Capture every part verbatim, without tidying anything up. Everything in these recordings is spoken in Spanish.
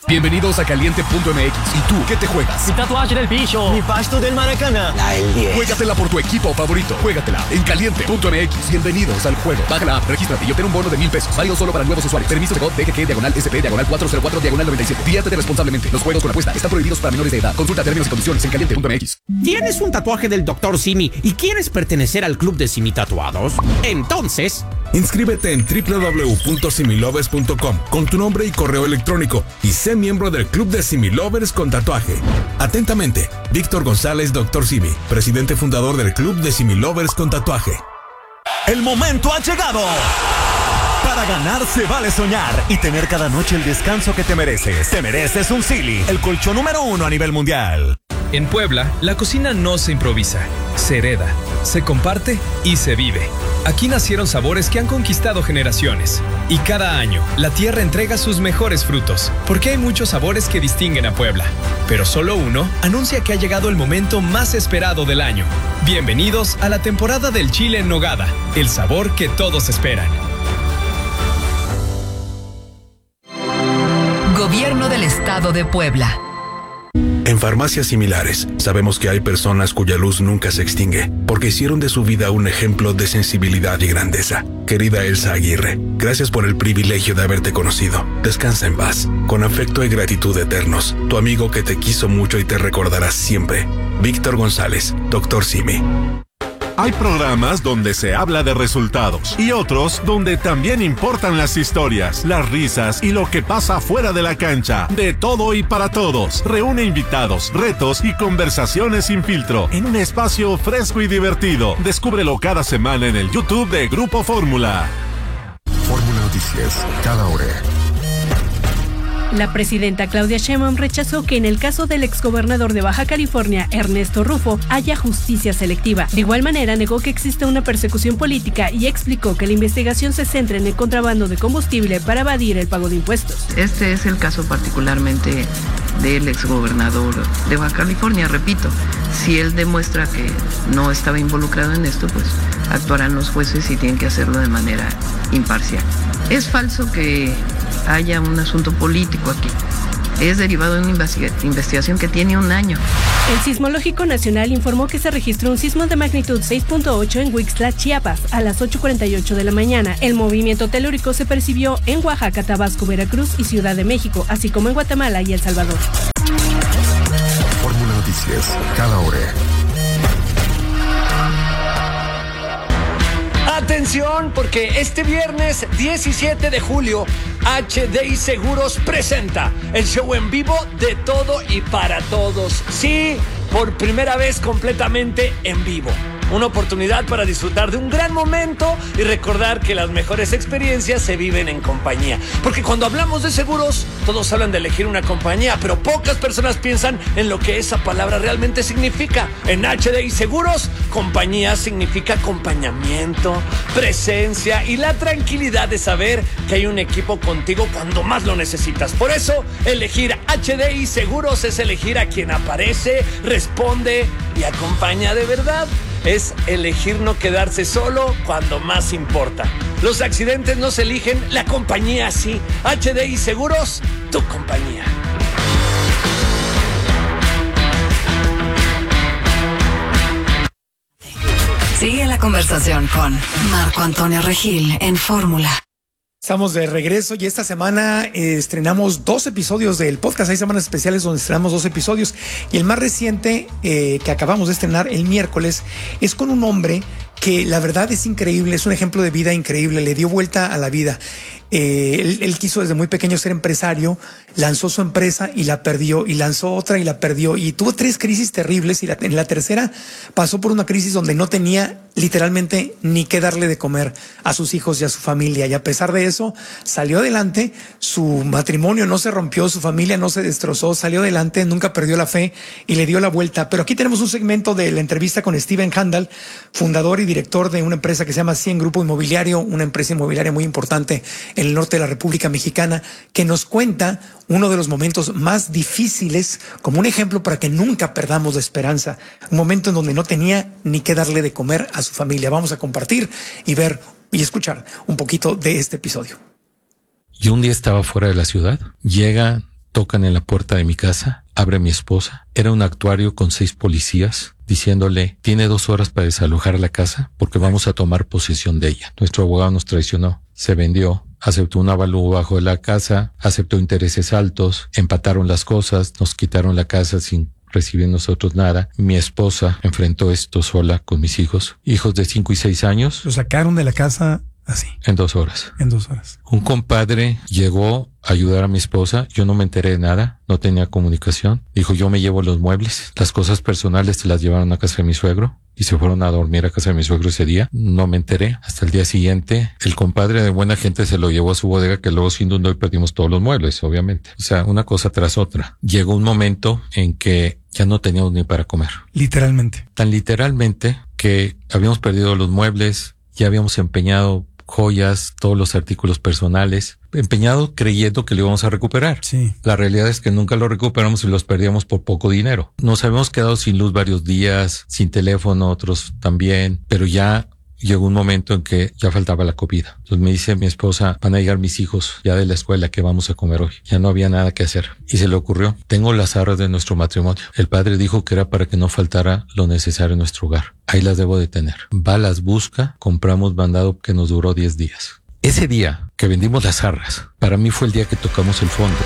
Bienvenidos a Caliente punto M X. ¿Y tú qué te juegas? Mi tatuaje del bicho. Mi pasto del Maracaná. La el diez. Juégatela por tu equipo favorito. Juégatela en Caliente punto M X. Bienvenidos al juego. Baja la app, regístrate y obtén un bono de mil pesos. Válido solo para nuevos usuarios. Permiso de D G G, diagonal S P, diagonal cuatro cero cuatro, diagonal noventa y siete. Diviértete responsablemente. Los juegos con apuesta están prohibidos para menores de edad. Consulta términos y condiciones en Caliente punto M X. ¿Tienes un tatuaje del doctor Simi y quieres pertenecer al club de Simi Tatuados? Entonces... inscríbete en doble u doble u doble u punto similovers punto com con tu nombre y correo electrónico y sé miembro del club de Similovers con tatuaje. Atentamente, Víctor González, doctor Simi, presidente fundador del club de Similovers con tatuaje. El momento ha llegado. Para ganar se vale soñar y tener cada noche el descanso que te mereces. Te mereces un Sealy, el colchón número uno a nivel mundial. En Puebla, la cocina no se improvisa, se hereda, se comparte y se vive. Aquí nacieron sabores que han conquistado generaciones. Y cada año, la tierra entrega sus mejores frutos, porque hay muchos sabores que distinguen a Puebla. Pero solo uno anuncia que ha llegado el momento más esperado del año. Bienvenidos a la temporada del chile en nogada, el sabor que todos esperan. Gobierno del Estado de Puebla. En Farmacias Similares, sabemos que hay personas cuya luz nunca se extingue, porque hicieron de su vida un ejemplo de sensibilidad y grandeza. Querida Elsa Aguirre, gracias por el privilegio de haberte conocido. Descansa en paz, con afecto y gratitud eternos. Tu amigo que te quiso mucho y te recordará siempre. Víctor González, doctor Simi. Hay programas donde se habla de resultados y otros donde también importan las historias, las risas y lo que pasa fuera de la cancha. De todo y para todos. Reúne invitados, retos y conversaciones sin filtro en un espacio fresco y divertido. Descúbrelo cada semana en el YouTube de Grupo Fórmula. Fórmula Noticias, cada hora. La presidenta Claudia Sheinbaum rechazó que en el caso del exgobernador de Baja California, Ernesto Rufo, haya justicia selectiva. De igual manera, negó que existe una persecución política y explicó que la investigación se centra en el contrabando de combustible para evadir el pago de impuestos. Este es el caso particularmente del exgobernador de Baja California, repito. Si él demuestra que no estaba involucrado en esto, pues actuarán los jueces y tienen que hacerlo de manera imparcial. Es falso que haya un asunto político aquí. Es derivado de una investigación que tiene un año. El Sismológico Nacional informó que se registró un sismo de magnitud seis punto ocho en Huixtla, Chiapas, a las ocho cuarenta y ocho de la mañana. El movimiento telúrico se percibió en Oaxaca, Tabasco, Veracruz y Ciudad de México, así como en Guatemala y El Salvador. Fórmula Noticias, cada hora. Atención, porque este viernes diecisiete de julio, H D I Seguros presenta el show en vivo de todo y para todos. Sí, por primera vez completamente en vivo. Una oportunidad para disfrutar de un gran momento y recordar que las mejores experiencias se viven en compañía. Porque cuando hablamos de seguros, todos hablan de elegir una compañía, pero pocas personas piensan en lo que esa palabra realmente significa. En H D I Seguros, compañía significa acompañamiento, presencia y la tranquilidad de saber que hay un equipo contigo cuando más lo necesitas. Por eso, elegir H D I Seguros es elegir a quien aparece, responde y acompaña de verdad. Es elegir no quedarse solo cuando más importa. Los accidentes no se eligen, la compañía sí. H D I Seguros, tu compañía. Sigue la conversación con Marco Antonio Regil en Fórmula. Estamos de regreso y esta semana eh, estrenamos dos episodios del podcast. Hay semanas especiales donde estrenamos dos episodios y el más reciente eh, que acabamos de estrenar el miércoles es con un hombre que la verdad es increíble, es un ejemplo de vida increíble, le dio vuelta a la vida. Eh, él, él quiso desde muy pequeño ser empresario, lanzó su empresa y la perdió, y lanzó otra y la perdió, y tuvo tres crisis terribles, y la, en la tercera pasó por una crisis donde no tenía literalmente ni qué darle de comer a sus hijos y a su familia, y a pesar de eso salió adelante, su matrimonio no se rompió, su familia no se destrozó, salió adelante, nunca perdió la fe y le dio la vuelta. Pero aquí tenemos un segmento de la entrevista con Steven Handal, fundador y director de una empresa que se llama cien Grupo Inmobiliario, una empresa inmobiliaria muy importante en el norte de la República Mexicana, que nos cuenta uno de los momentos más difíciles como un ejemplo para que nunca perdamos la esperanza, un momento en donde no tenía ni qué darle de comer a su familia. Vamos a compartir y ver y escuchar un poquito de este episodio. Y un día estaba fuera de la ciudad, llega tocan en la puerta de mi casa, abre mi esposa. Era un actuario con seis policías diciéndole, tiene dos horas para desalojar la casa porque vamos a tomar posesión de ella. Nuestro abogado nos traicionó, se vendió, aceptó un avalúo bajo de la casa, aceptó intereses altos, empataron las cosas, nos quitaron la casa sin recibir nosotros nada. Mi esposa enfrentó esto sola con mis hijos, hijos de cinco y seis años. Lo sacaron de la casa así. En dos horas. En dos horas. Un compadre llegó a ayudar a mi esposa. Yo no me enteré de nada. No tenía comunicación. Dijo, yo me llevo los muebles. Las cosas personales se las llevaron a casa de mi suegro y se fueron a dormir a casa de mi suegro ese día. No me enteré. Hasta el día siguiente, el compadre de buena gente se lo llevó a su bodega, que luego se inundó y perdimos todos los muebles, obviamente. O sea, una cosa tras otra. Llegó un momento en que ya no teníamos ni para comer. Literalmente. Tan literalmente que habíamos perdido los muebles, ya habíamos empeñado joyas, todos los artículos personales, empeñado creyendo que lo íbamos a recuperar. Sí. La realidad es que nunca lo recuperamos y los perdíamos por poco dinero. Nos habíamos quedado sin luz varios días, sin teléfono, otros también, pero ya llegó un momento en que ya faltaba la comida. Entonces me dice mi esposa, van a llegar mis hijos ya de la escuela, ¿qué vamos a comer hoy? Ya no había nada que hacer. Y se le ocurrió, tengo las arras de nuestro matrimonio. El padre dijo que era para que no faltara lo necesario en nuestro hogar. Ahí las debo de tener. Va, las busca, compramos mandado que nos duró diez días. Ese día que vendimos las arras, para mí fue el día que tocamos el fondo.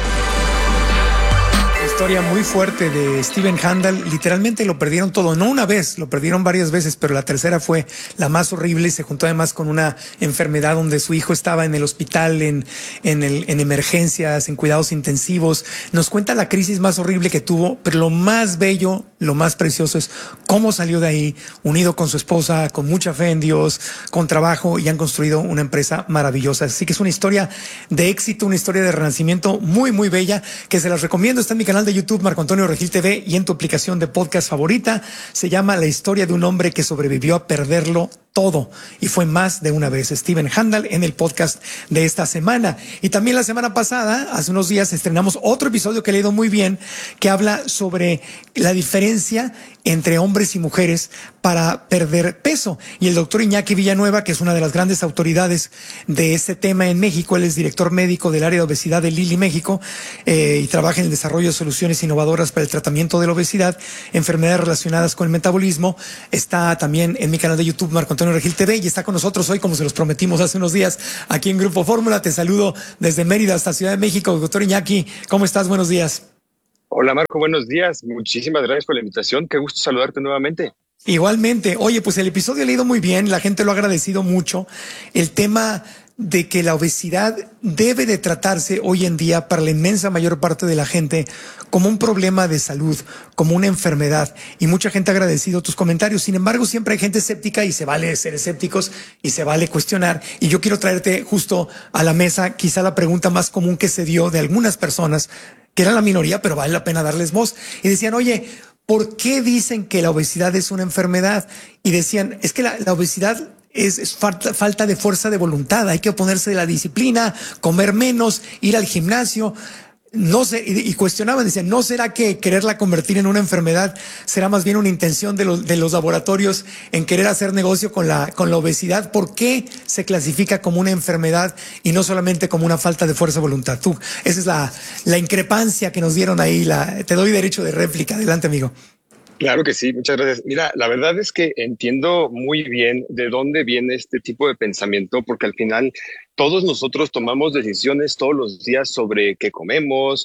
Historia muy fuerte de Stephen Handel. Literalmente lo perdieron todo, no una vez, lo perdieron varias veces, pero la tercera fue la más horrible y se juntó además con una enfermedad donde su hijo estaba en el hospital, en, en, el, en emergencias, en cuidados intensivos. Nos cuenta la crisis más horrible que tuvo, pero lo más bello, lo más precioso es cómo salió de ahí, unido con su esposa, con mucha fe en Dios, con trabajo, y han construido una empresa maravillosa. Así que es una historia de éxito, una historia de renacimiento muy, muy bella, que se las recomiendo. Está en mi canal de YouTube, Marco Antonio Regil T V, y en tu aplicación de podcast favorita. Se llama La historia de un hombre que sobrevivió a perderlo todo, y fue más de una vez. Stephen Handel en el podcast de esta semana. Y también la semana pasada, hace unos días, estrenamos otro episodio que he leído muy bien, que habla sobre la diferencia entre hombres y mujeres para perder peso. Y el doctor Iñaki Villanueva, que es una de las grandes autoridades de este tema en México, él es director médico del área de obesidad de Lilly México, eh, y trabaja en el desarrollo de soluciones innovadoras para el tratamiento de la obesidad, enfermedades relacionadas con el metabolismo. Está también en mi canal de YouTube, Marco Antonio Regil T V, y está con nosotros hoy, como se los prometimos hace unos días, aquí en Grupo Fórmula. Te saludo desde Mérida hasta Ciudad de México. Doctor Iñaki, ¿cómo estás? Buenos días. Hola Marco, buenos días. Muchísimas gracias por la invitación. Qué gusto saludarte nuevamente. Igualmente. Oye, pues el episodio ha leído muy bien, la gente lo ha agradecido mucho. El tema de que la obesidad debe de tratarse hoy en día para la inmensa mayor parte de la gente como un problema de salud, como una enfermedad, y mucha gente ha agradecido tus comentarios. Sin embargo, siempre hay gente escéptica, y se vale ser escépticos y se vale cuestionar, y yo quiero traerte justo a la mesa quizá la pregunta más común que se dio de algunas personas, que era la minoría, pero vale la pena darles voz, y decían, oye, ¿por qué dicen que la obesidad es una enfermedad? Y decían, es que la, la obesidad Es, es falta, falta de fuerza de voluntad, hay que oponerse de la disciplina, comer menos, ir al gimnasio. No sé, y, y cuestionaban, decían, ¿no será que quererla convertir en una enfermedad será más bien una intención de los, de los laboratorios en querer hacer negocio con la, con la obesidad? ¿Por qué se clasifica como una enfermedad y no solamente como una falta de fuerza de voluntad? Tú, esa es la, la increpancia que nos dieron ahí. La, te doy derecho de réplica. Adelante, amigo. Claro que sí, muchas gracias. Mira, la verdad es que entiendo muy bien de dónde viene este tipo de pensamiento, porque al final todos nosotros tomamos decisiones todos los días sobre qué comemos,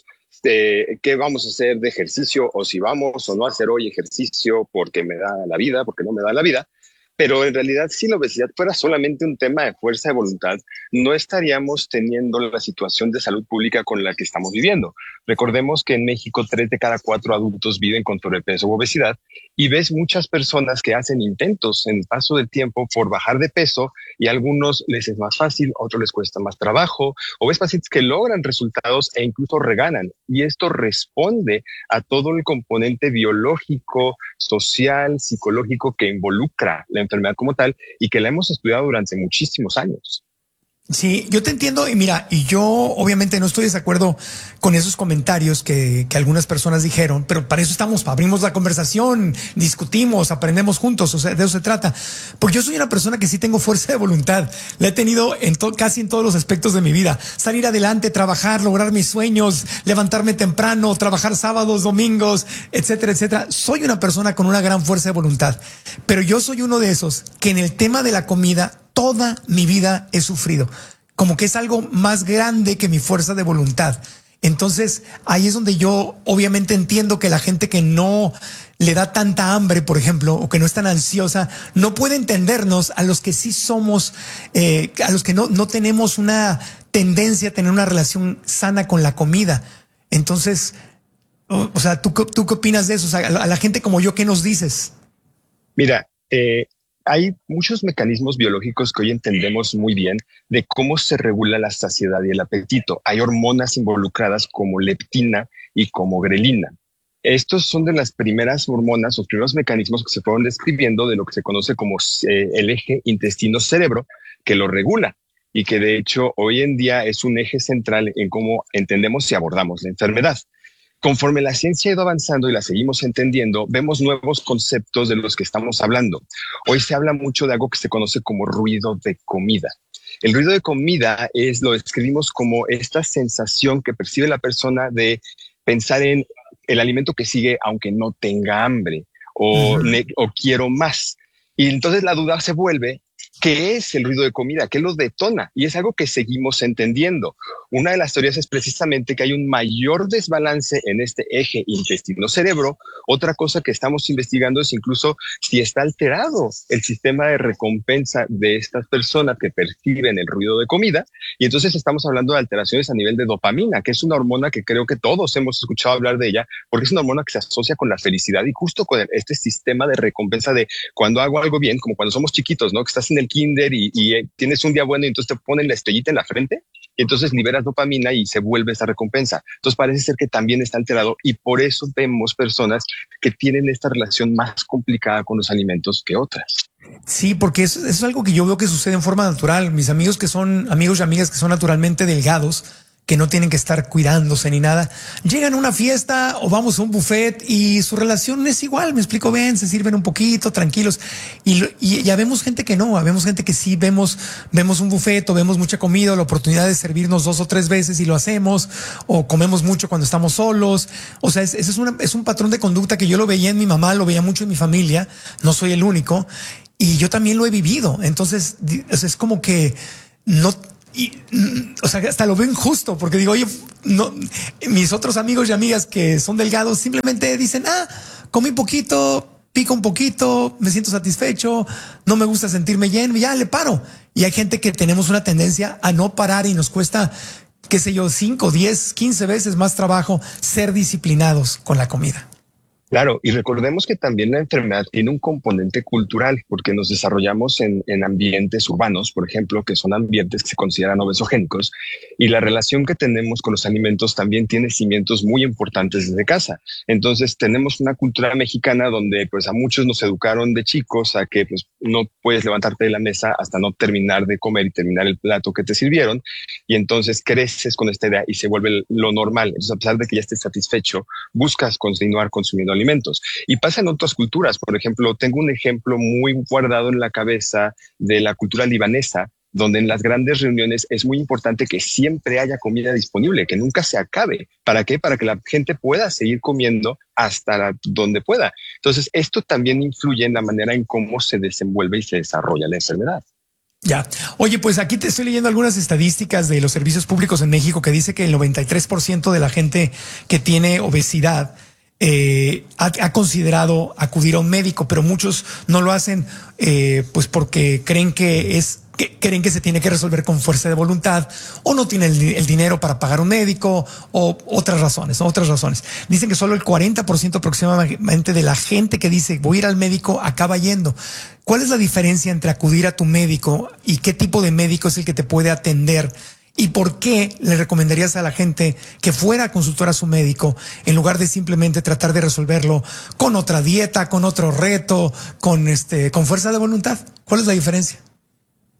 de qué vamos a hacer de ejercicio, o si vamos o no a hacer hoy ejercicio porque me da la vida, porque no me da la vida. Pero en realidad, si la obesidad fuera solamente un tema de fuerza de voluntad, no estaríamos teniendo la situación de salud pública con la que estamos viviendo. Recordemos que en México tres de cada cuatro adultos viven con sobrepeso u obesidad, y ves muchas personas que hacen intentos en paso de tiempo por bajar de peso, y a algunos les es más fácil, a otros les cuesta más trabajo, o ves pacientes que logran resultados e incluso reganan. Y esto responde a todo el componente biológico, social, psicológico que involucra la enfermedad como tal, y que la hemos estudiado durante muchísimos años. Sí, yo te entiendo y mira, y yo obviamente no estoy de desacuerdo con esos comentarios que, que algunas personas dijeron, pero para eso estamos, abrimos la conversación, discutimos, aprendemos juntos, o sea, de eso se trata. Porque yo soy una persona que sí tengo fuerza de voluntad, la he tenido en to- casi en todos los aspectos de mi vida. Salir adelante, trabajar, lograr mis sueños, levantarme temprano, trabajar sábados, domingos, etcétera, etcétera. Soy una persona con una gran fuerza de voluntad, pero yo soy uno de esos que en el tema de la comida toda mi vida he sufrido, como que es algo más grande que mi fuerza de voluntad. Entonces, ahí es donde yo obviamente entiendo que la gente que no le da tanta hambre, por ejemplo, o que no es tan ansiosa, no puede entendernos a los que sí somos, eh, a los que no, no tenemos una tendencia a tener una relación sana con la comida. Entonces, o, o sea, ¿tú, ¿tú qué opinas de eso? O sea, a la, a la gente como yo, ¿qué nos dices? Mira, eh, hay muchos mecanismos biológicos que hoy entendemos muy bien de cómo se regula la saciedad y el apetito. Hay hormonas involucradas como leptina y como grelina. Estos son de las primeras hormonas, los primeros mecanismos que se fueron describiendo de lo que se conoce como eh, el eje intestino-cerebro, que lo regula y que de hecho hoy en día es un eje central en cómo entendemos y abordamos la enfermedad. Conforme la ciencia ha ido avanzando y la seguimos entendiendo, vemos nuevos conceptos de los que estamos hablando. Hoy se habla mucho de algo que se conoce como ruido de comida. El ruido de comida es, lo describimos como esta sensación que percibe la persona de pensar en el alimento que sigue aunque no tenga hambre o, uh-huh. o quiero más. Y entonces la duda se vuelve, ¿qué es el ruido de comida? ¿Qué lo detona? Y es algo que seguimos entendiendo. Una de las teorías es precisamente que hay un mayor desbalance en este eje intestino-cerebro. Otra cosa que estamos investigando es incluso si está alterado el sistema de recompensa de estas personas que perciben el ruido de comida. Y entonces estamos hablando de alteraciones a nivel de dopamina, que es una hormona que creo que todos hemos escuchado hablar de ella, porque es una hormona que se asocia con la felicidad y justo con este sistema de recompensa de cuando hago algo bien, como cuando somos chiquitos, ¿no? Que estás en el kinder y, y tienes un día bueno y entonces te ponen la estrellita en la frente y entonces liberas dopamina y se vuelve esa recompensa. Entonces parece ser que también está alterado y por eso vemos personas que tienen esta relación más complicada con los alimentos que otras. Sí, porque eso, eso es algo que yo veo que sucede en forma natural. Mis amigos que son amigos y amigas que son naturalmente delgados, que no tienen que estar cuidándose ni nada, llegan a una fiesta o vamos a un buffet y su relación es igual, me explico bien, se sirven un poquito, tranquilos. Y, y ya vemos gente que no, vemos gente que sí vemos, vemos un buffet o vemos mucha comida, o la oportunidad de servirnos dos o tres veces y lo hacemos, o comemos mucho cuando estamos solos. O sea, ese es, es, una, es un patrón de conducta que yo lo veía en mi mamá, lo veía mucho en mi familia, no soy el único, y yo también lo he vivido. Entonces, es como que no... Y, o sea, hasta lo veo injusto porque digo, oye, no, mis otros amigos y amigas que son delgados simplemente dicen, ah, comí poquito, pico un poquito, me siento satisfecho, no me gusta sentirme lleno, ya le paro. Y hay gente que tenemos una tendencia a no parar y nos cuesta, qué sé yo, cinco, diez, quince veces más trabajo ser disciplinados con la comida. Claro, y recordemos que también la enfermedad tiene un componente cultural, porque nos desarrollamos en, en ambientes urbanos, por ejemplo, que son ambientes que se consideran obesogénicos, y la relación que tenemos con los alimentos también tiene cimientos muy importantes desde casa. Entonces tenemos una cultura mexicana donde pues a muchos nos educaron de chicos a que pues no puedes levantarte de la mesa hasta no terminar de comer y terminar el plato que te sirvieron, y entonces creces con esta idea y se vuelve lo normal. Entonces, a pesar de que ya estés satisfecho, buscas continuar consumiendo alimentos. Y pasa en otras culturas. Por ejemplo, tengo un ejemplo muy guardado en la cabeza de la cultura libanesa, donde en las grandes reuniones es muy importante que siempre haya comida disponible, que nunca se acabe. ¿Para qué? Para que la gente pueda seguir comiendo hasta la, donde pueda. Entonces, esto también influye en la manera en cómo se desenvuelve y se desarrolla la enfermedad. Ya. Oye, pues aquí te estoy leyendo algunas estadísticas de los servicios públicos en México que dice que el noventa y tres por ciento de la gente que tiene obesidad Eh, ha, ha considerado acudir a un médico, pero muchos no lo hacen eh, pues porque creen que es que creen que se tiene que resolver con fuerza de voluntad o no tienen el, el dinero para pagar un médico o otras razones, ¿no? otras razones. Dicen que solo el cuarenta por ciento aproximadamente de la gente que dice voy a ir al médico acaba yendo. ¿Cuál es la diferencia entre acudir a tu médico y qué tipo de médico es el que te puede atender? ¿Y por qué le recomendarías a la gente que fuera a consultar a su médico en lugar de simplemente tratar de resolverlo con otra dieta, con otro reto, con este, con fuerza de voluntad? ¿Cuál es la diferencia?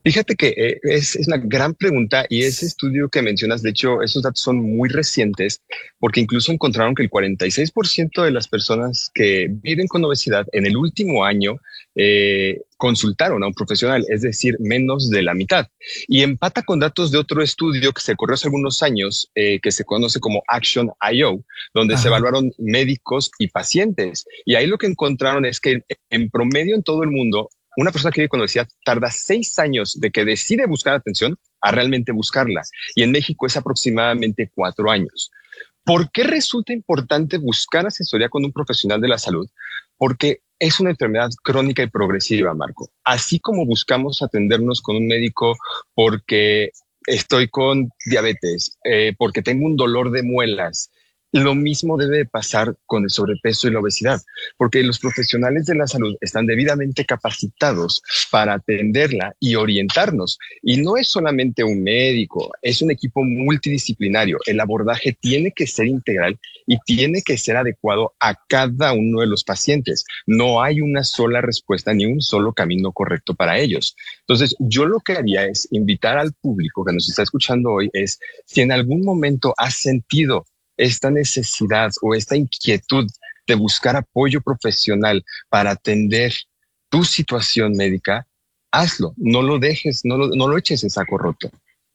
Fíjate que eh, es, es una gran pregunta y ese estudio que mencionas, de hecho, esos datos son muy recientes porque incluso encontraron que el cuarenta y seis por ciento de las personas que viven con obesidad en el último año eh, consultaron a un profesional, es decir, menos de la mitad. Y empata con datos de otro estudio que se corrió hace algunos años, eh, que se conoce como Action I O, donde Ajá. se evaluaron médicos y pacientes. Y ahí lo que encontraron es que en promedio en todo el mundo, una persona que vive con obesidad tarda seis años de que decide buscar atención a realmente buscarla. Y en México es aproximadamente cuatro años. ¿Por qué resulta importante buscar asesoría con un profesional de la salud? Porque es una enfermedad crónica y progresiva, Marco. Así como buscamos atendernos con un médico porque estoy con diabetes, eh, porque tengo un dolor de muelas, lo mismo debe pasar con el sobrepeso y la obesidad, porque los profesionales de la salud están debidamente capacitados para atenderla y orientarnos. Y no es solamente un médico, es un equipo multidisciplinario. El abordaje tiene que ser integral y tiene que ser adecuado a cada uno de los pacientes. No hay una sola respuesta ni un solo camino correcto para ellos. Entonces, yo lo que haría es invitar al público que nos está escuchando hoy es, si en algún momento has sentido esta necesidad o esta inquietud de buscar apoyo profesional para atender tu situación médica, hazlo, no lo dejes, no lo, no lo eches en saco roto.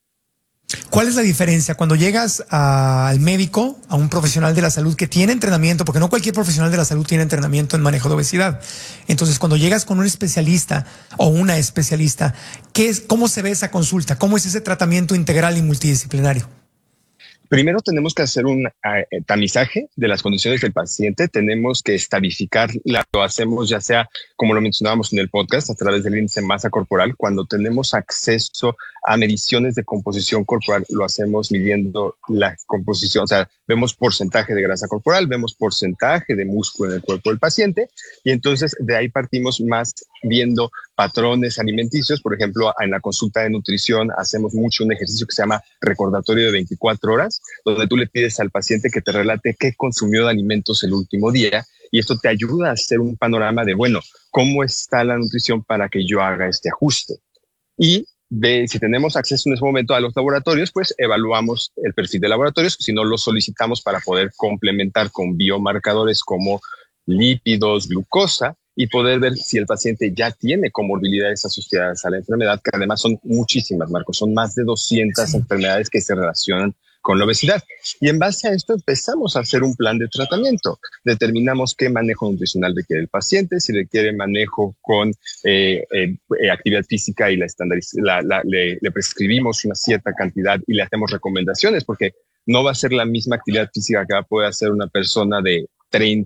¿Cuál es la diferencia cuando llegas a, al médico, a un profesional de la salud que tiene entrenamiento? Porque no cualquier profesional de la salud tiene entrenamiento en manejo de obesidad. Entonces, cuando llegas con un especialista o una especialista, ¿qué es, cómo se ve esa consulta? ¿Cómo es ese tratamiento integral y multidisciplinario? Primero tenemos que hacer un uh, tamizaje de las condiciones del paciente, tenemos que estabilificar, lo hacemos ya sea, como lo mencionábamos en el podcast, a través del índice de masa corporal. Cuando tenemos acceso a mediciones de composición corporal, lo hacemos midiendo la composición, o sea, vemos porcentaje de grasa corporal, vemos porcentaje de músculo en el cuerpo del paciente y entonces de ahí partimos más viendo patrones alimenticios. Por ejemplo, en la consulta de nutrición hacemos mucho un ejercicio que se llama recordatorio de veinticuatro horas, donde tú le pides al paciente que te relate qué consumió de alimentos el último día y esto te ayuda a hacer un panorama de, bueno, cómo está la nutrición para que yo haga este ajuste. Y de, si tenemos acceso en ese momento a los laboratorios, pues evaluamos el perfil de laboratorios, si no lo solicitamos para poder complementar con biomarcadores como lípidos, glucosa, y poder ver si el paciente ya tiene comorbilidades asociadas a la enfermedad, que además son muchísimas, Marcos, son más de doscientas sí. enfermedades que se relacionan con la obesidad. Y en base a esto empezamos a hacer un plan de tratamiento. Determinamos qué manejo nutricional requiere el paciente, si requiere manejo con eh, eh, actividad física y la estandariz- la, la, le, le prescribimos una cierta cantidad y le hacemos recomendaciones, porque no va a ser la misma actividad física que va a poder hacer una persona de treinta